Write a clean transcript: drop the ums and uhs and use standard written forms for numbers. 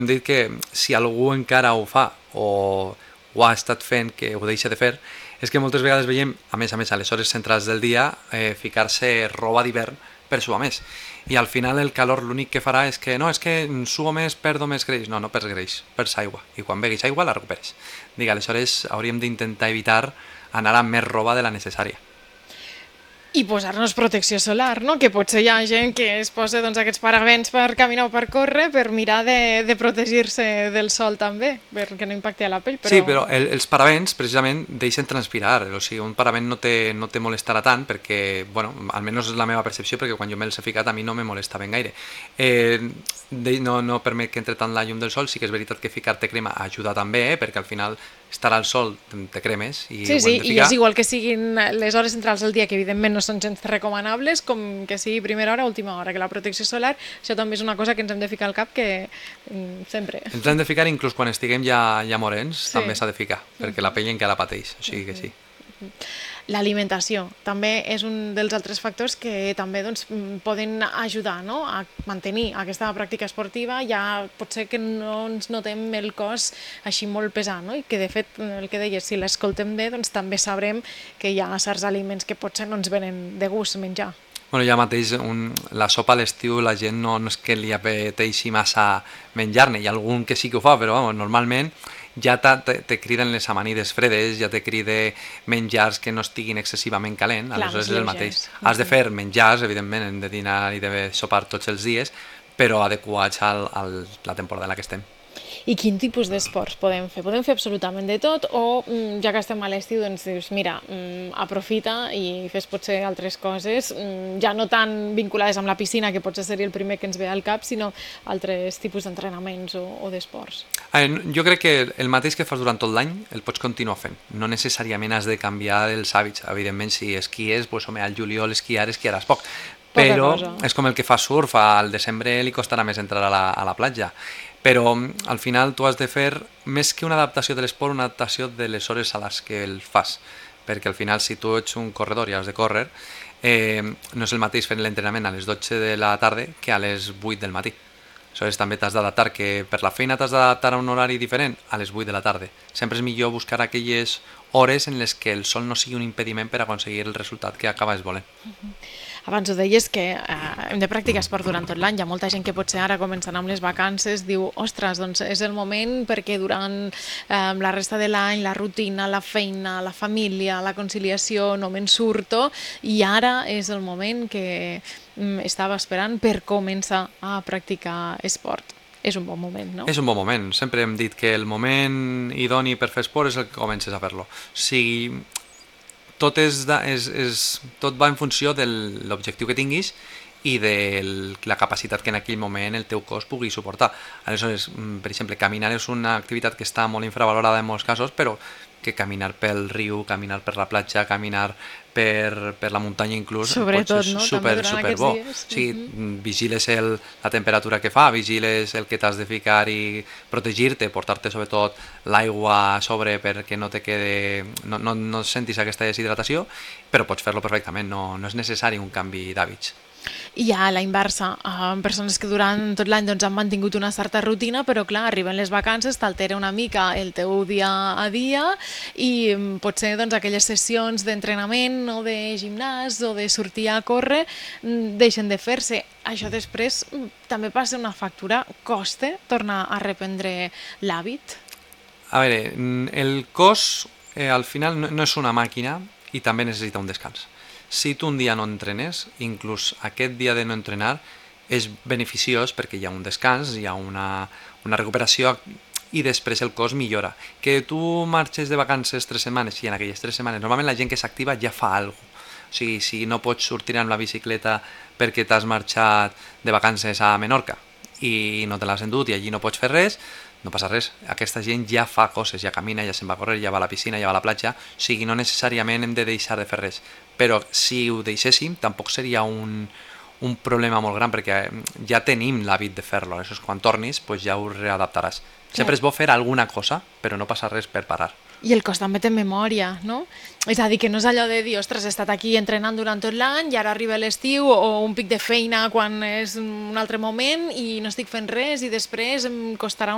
Hem dit que si algú encara ho fa o ha estat fent que ho deixa de fer, és que moltes vegades veiem, a més, a les hores centrals del dia, ficar-se roba d'hivern per suar més. I al final el calor l'únic que farà és que no, és que suo més, perdo més greix. No, no perds greix, perds aigua. I quan beguis aigua la recuperes. Dic, aleshores hauríem d'intentar evitar anar amb més roba de la necessària. I posar-nos protecció solar, no? Que potser hi ha gent que es posa aquests paravents per caminar o per córrer per mirar de protegir-se del sol també, perquè no impacti a la pell. Sí, però els paravents precisament deixen transpirar, o sigui, un paravent no te molestarà tant perquè, bueno, almenys és la meva percepció, perquè quan jo me'ls he ficat a mi no me molestaven gaire. No permet que entre tant la llum del sol, sí que és veritat que ficar-te crema ajuda també, perquè al final estar al sol te cremes i sí, ho hem de ficar. I és igual que siguin les hores centrals del dia, que evidentment no són gens recomanables, com que sigui primera hora o última hora, que la protecció solar, això també és una cosa que ens hem de ficar al cap, que sempre... Ens l'hem de ficar inclús quan estiguem ja morents, sí. també s'ha de ficar, perquè la pell encara pateix, o sigui que sí. L'alimentació també és un dels altres factors que també poden ajudar, no? A mantenir aquesta pràctica esportiva. Ja pot ser que no ens notem el cos així molt pesant, no? I que de fet, el que deies, si l'escoltem bé, també sabrem que hi ha certs aliments que potser no ens venen de gust menjar. Bueno, ja mateix, la sopa a l'estiu la gent no és que li apeteixi massa menjar-ne, hi ha algun que sí que ho fa, però normalment ja te criden les amanides fredes, ja te cride menjars que no estiguin excessivament calent, aleshores és el mateix. Has de fer menjars, evidentment, hem de dinar i de sopar tots els dies, però adequats a la temporada en la que estem. I quin tipus d'esports podem fer? Podem fer absolutament de tot o ja que estem a l'estiu doncs dius, mira, aprofita i fes potser altres coses, ja no tan vinculades amb la piscina, que potser seria el primer que ens ve al cap, sinó altres tipus d'entrenaments o d'esports? Jo crec que el mateix que fas durant tot l'any el pots continuar fent. No necessàriament has de canviar els hàbits. Evidentment, si esquies, doncs, al juliol esquiaràs poc. Però és com el que fa surf, al desembre li costarà més entrar a la platja. Però al final tu has de fer, més que una adaptació de l'esport, una adaptació de les hores a les que el fas. Perquè al final, si tu ets un corredor i has de córrer, no és el mateix fer l'entrenament a les 12 de la tarda que a les 8 del matí. Aleshores també t'has d'adaptar, que per la feina t'has d'adaptar a un horari diferent a les 8 de la tarda. Sempre és millor buscar aquelles hores en les que el sol no sigui un impediment per aconseguir el resultat que acabes volent. Abans ho deies que hem de practicar esport durant tot l'any. Hi ha molta gent que potser ara començant amb les vacances diu, ostres, doncs és el moment perquè durant la resta de l'any, la rutina, la feina, la família, la conciliació, no me'n surto, i ara és el moment que estava esperant per començar a practicar esport. És un bon moment, no? És un bon moment. Sempre hem dit que el moment idoni per fer esport és el que comences a fer-lo. O sigui, tot va en funció de l'objectiu que tinguis i de la capacitat que en aquell moment el teu cos pugui suportar. Aleshores, per exemple, caminar és una activitat que està molt infravalorada en molts casos, però que caminar pel riu, caminar per la platja, caminar per la muntanya inclús, sobretot, no? Super bo. O sigui, vigiles la temperatura que fa, vigiles el que t'has de ficar i protegir-te, portar-te sobretot l'aigua a sobre perquè no te quede, no sentis aquesta deshidratació, però pots fer-lo perfectament, no és necessari un canvi d'hàbits. I a la inversa, persones que durant tot l'any han mantingut una certa rutina, però clar, arriben les vacances, t'altera una mica el teu dia a dia i potser aquelles sessions d'entrenament o de gimnàs o de sortir a córrer deixen de fer-se. Això després també passa una factura, costa tornar a reprendre l'hàbit? A veure, el cos al final no és una màquina i també necessita un descans. Si tu un dia no entrenes, inclús aquest dia de no entrenar és beneficiós perquè hi ha un descans, hi ha una recuperació i després el cos millora. Que tu marxes de vacances 3 setmanes i en aquelles 3 setmanes normalment la gent que s'activa ja fa alguna cosa. O sigui, si no pots sortir amb la bicicleta perquè t'has marxat de vacances a Menorca i no te l'has endut i allí no pots fer res, no passa res, aquesta gent ja fa coses, ja camina, ja se'n va a córrer, ja va a la piscina, ja va a la platja, o sigui, no necessàriament hem de deixar de fer res. Però si ho deixéssim, tampoc seria un problema molt gran, perquè ja tenim l'hàbit de fer-lo, aleshores quan tornis ja ho readaptaràs. Sempre és bo fer alguna cosa, però no passa res per parar. I el cos també té memòria, no? És a dir, que no és allò de dir, ostres, he estat aquí entrenant durant tot l'any i ara arriba l'estiu o un pic de feina quan és un altre moment i no estic fent res i després em costarà